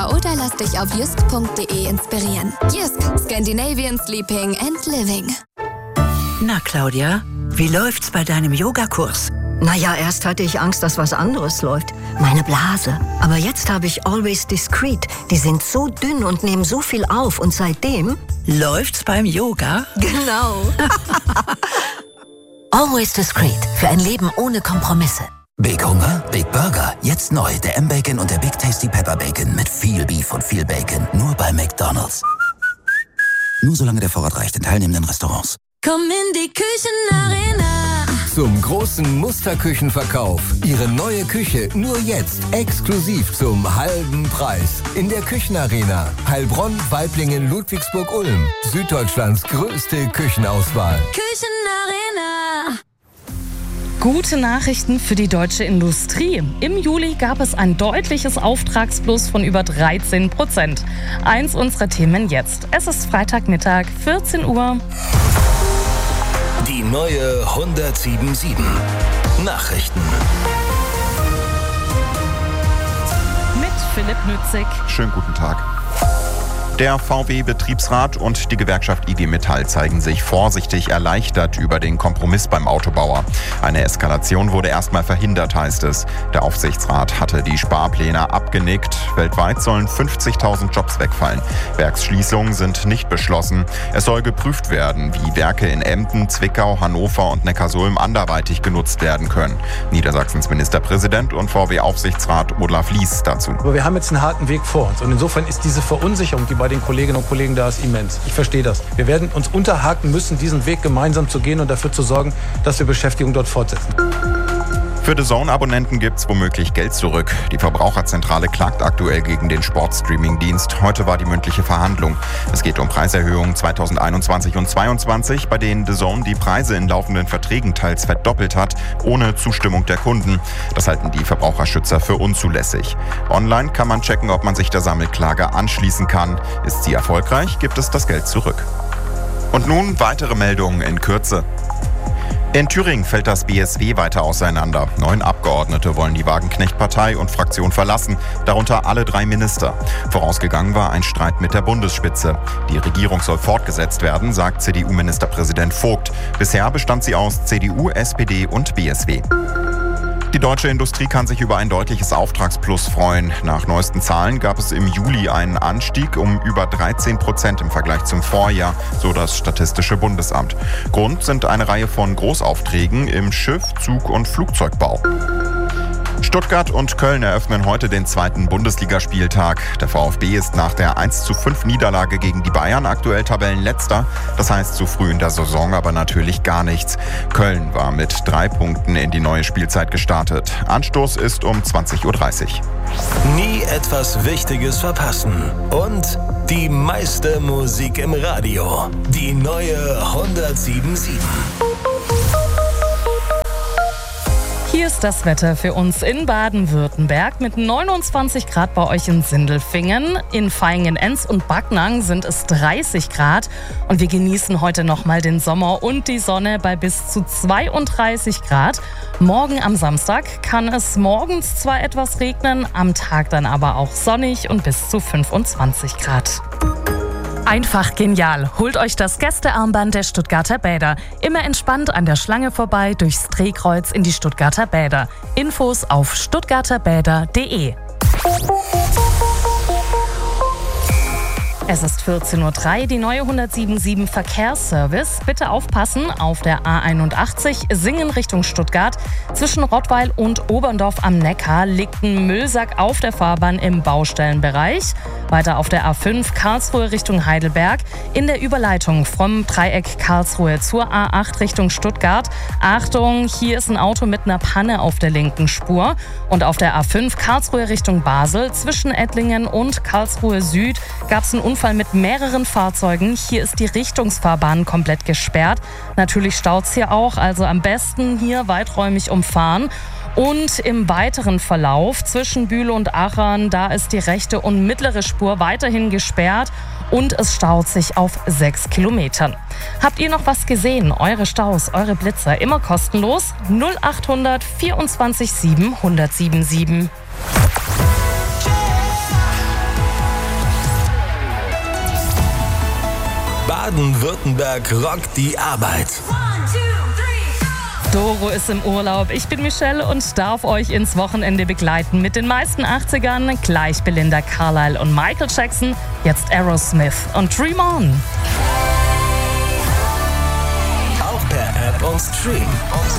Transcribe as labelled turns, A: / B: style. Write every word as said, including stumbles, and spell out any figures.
A: Oder lass dich auf jysk punkt de inspirieren. Jysk, Scandinavian Sleeping and Living.
B: Na, Claudia, wie läuft's bei deinem Yogakurs?
C: Naja, erst hatte ich Angst, dass was anderes läuft. Meine Blase. Aber jetzt habe ich Always Discreet. Die sind so dünn und nehmen so viel auf. Und seitdem...
B: Läuft's beim Yoga?
C: Genau.
D: Always Discreet. Für ein Leben ohne Kompromisse.
E: Big Hunger? Big Burger. Jetzt neu. Der M-Bacon und der Big Tasty Pepper Bacon. Mit viel Beef und viel Bacon. Nur bei McDonald's. Nur solange der Vorrat reicht in teilnehmenden Restaurants.
F: Komm in die Küchenarena.
G: Zum großen Musterküchenverkauf. Ihre neue Küche nur jetzt exklusiv zum halben Preis. In der Küchenarena. Heilbronn, Waiblingen, Ludwigsburg-Ulm. Süddeutschlands größte Küchenauswahl.
F: Küchenarena.
H: Gute Nachrichten für die deutsche Industrie. Im Juli gab es ein deutliches Auftragsplus von über dreizehn Prozent. Eins unserer Themen jetzt. Es ist Freitagmittag, vierzehn Uhr.
G: Die neue hundertsieben sieben. Nachrichten.
H: Mit Philipp Nützig.
I: Schönen guten Tag. Der V W-Betriebsrat und die Gewerkschaft I G Metall zeigen sich vorsichtig erleichtert über den Kompromiss beim Autobauer. Eine Eskalation wurde erstmal verhindert, heißt es. Der Aufsichtsrat hatte die Sparpläne abgenickt. Weltweit sollen fünfzigtausend Jobs wegfallen. Werksschließungen sind nicht beschlossen. Es soll geprüft werden, wie Werke in Emden, Zwickau, Hannover und Neckarsulm anderweitig genutzt werden können. Niedersachsens Ministerpräsident und V W-Aufsichtsrat Olaf Lies dazu.
J: Aber wir haben jetzt einen harten Weg vor uns. Und insofern ist diese Verunsicherung, die bei den Kolleginnen und Kollegen da ist, immens. Ich verstehe das. Wir werden uns unterhaken müssen, diesen Weg gemeinsam zu gehen und dafür zu sorgen, dass wir Beschäftigung dort fortsetzen.
I: Für D A Z N-Abonnenten gibt's womöglich Geld zurück. Die Verbraucherzentrale klagt aktuell gegen den Sportstreaming-Dienst. Heute war die mündliche Verhandlung. Es geht um Preiserhöhungen zweitausendeinundzwanzig und zweitausendzweiundzwanzig, bei denen D A Z N die Preise in laufenden Verträgen teils verdoppelt hat, ohne Zustimmung der Kunden. Das halten die Verbraucherschützer für unzulässig. Online kann man checken, ob man sich der Sammelklage anschließen kann. Ist sie erfolgreich, gibt es das Geld zurück. Und nun weitere Meldungen in Kürze. In Thüringen fällt das B S W weiter auseinander. Neun Abgeordnete wollen die Wagenknecht-Partei und Fraktion verlassen, darunter alle drei Minister. Vorausgegangen war ein Streit mit der Bundesspitze. Die Regierung soll fortgesetzt werden, sagt C D U-Ministerpräsident Vogt. Bisher bestand sie aus C D U, S P D und B S W. Die deutsche Industrie kann sich über ein deutliches Auftragsplus freuen. Nach neuesten Zahlen gab es im Juli einen Anstieg um über dreizehn Prozent im Vergleich zum Vorjahr, so das Statistische Bundesamt. Grund sind eine Reihe von Großaufträgen im Schiff-, Zug- und Flugzeugbau. Stuttgart und Köln eröffnen heute den zweiten Bundesligaspieltag. Der VfB ist nach der eins zu fünf Niederlage gegen die Bayern aktuell Tabellenletzter. Das heißt zu früh in der Saison aber natürlich gar nichts. Köln war mit drei Punkten in die neue Spielzeit gestartet. Anstoß ist um zwanzig Uhr dreißig.
G: Nie etwas Wichtiges verpassen. Und die meiste Musik im Radio. Die neue hundertsieben sieben.
H: Hier ist das Wetter für uns in Baden-Württemberg mit neunundzwanzig Grad bei euch in Sindelfingen. In Vaihingen-Enz und Backnang sind es dreißig Grad. Und wir genießen heute nochmal den Sommer und die Sonne bei bis zu zweiunddreißig Grad. Morgen am Samstag kann es morgens zwar etwas regnen, am Tag dann aber auch sonnig und bis zu fünfundzwanzig Grad. Einfach genial. Holt euch das Gästearmband der Stuttgarter Bäder. Immer entspannt an der Schlange vorbei, durchs Drehkreuz in die Stuttgarter Bäder. Infos auf stuttgarterbäder punkt de. Es ist vierzehn Uhr drei, die neue hundertsieben Verkehrsservice. Bitte aufpassen, auf der A einundachtzig Singen Richtung Stuttgart. Zwischen Rottweil und Oberndorf am Neckar liegt ein Müllsack auf der Fahrbahn im Baustellenbereich. Weiter auf der A fünf Karlsruhe Richtung Heidelberg. In der Überleitung vom Dreieck Karlsruhe zur A acht Richtung Stuttgart. Achtung, hier ist ein Auto mit einer Panne auf der linken Spur. Und auf der A fünf Karlsruhe Richtung Basel zwischen Ettlingen und Karlsruhe Süd gab es einen Unfall mit mehreren Fahrzeugen. Hier ist die Richtungsfahrbahn komplett gesperrt. Natürlich staut es hier auch, also am besten hier weiträumig umfahren. Und im weiteren Verlauf zwischen Bühle und Achern, da ist die rechte und mittlere Spur weiterhin gesperrt und es staut sich auf sechs Kilometern. Habt ihr noch was gesehen? Eure Staus, eure Blitzer, immer kostenlos? null achthundert vierundzwanzig sieben hundertsieben sieben.
K: Baden-Württemberg rockt die Arbeit.
H: Doro ist im Urlaub. Ich bin Michelle und darf euch ins Wochenende begleiten mit den meisten achtzigern. Gleich Belinda Carlisle und Michael Jackson. Jetzt Aerosmith und Dream On.
K: Auch per App und Stream.